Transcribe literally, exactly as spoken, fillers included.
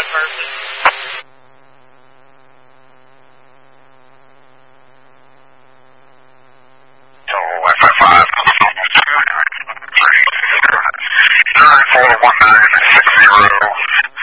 that person. So Wi-Fi five, nine four one nine six zero.